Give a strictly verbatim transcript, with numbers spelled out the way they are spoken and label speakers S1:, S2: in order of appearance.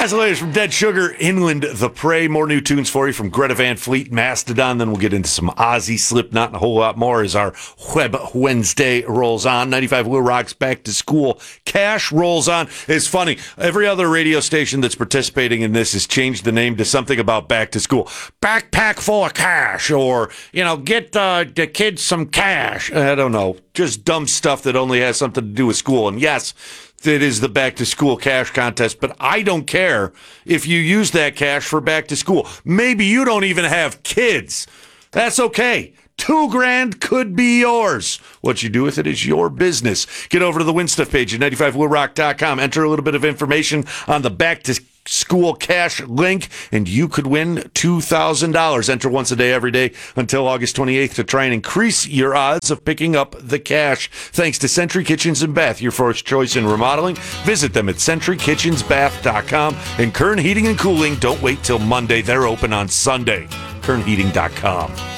S1: That's the latest from Dead Sugar, Inland the Prey. More new tunes for you from Greta Van Fleet, Mastodon. Then we'll get into some Ozzy, Slipknot, and a whole lot more as our Web Wednesday rolls on. ninety-five Will Rock's Back to School Cash rolls on. It's funny. Every other radio station that's participating in this has changed the name to something about back to school. Backpack full of cash, or, you know, get uh, the kids some cash. I don't know. Just dumb stuff that only has something to do with school. And yes, it is the back to school cash contest, but I don't care if you use that cash for back to school. Maybe you don't even have kids. That's okay. Two grand could be yours. What you do with it is your business. Get over to the Win Stuff page at ninety-five will rock dot com. Enter a little bit of information on the back to school cash link, and you could win two thousand dollars. Enter once a day, every day, until August twenty-eighth to try and increase your odds of picking up the cash. Thanks to Century Kitchens and Bath, your first choice in remodeling. Visit them at century kitchens bath dot com. And Kern Heating and Cooling, don't wait till Monday. They're open on Sunday. kern heating dot com.